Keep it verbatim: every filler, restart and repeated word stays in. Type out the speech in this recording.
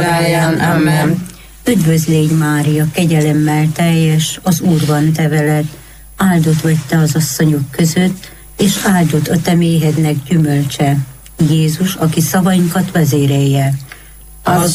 Amen. Üdvözl légy, Mária, kegyelemmel teljes, az Úr van te veled, áldott vagy te az asszonyok között, és áldott a te méhednek gyümölcse, Jézus, aki szavainkat vezérelje. Az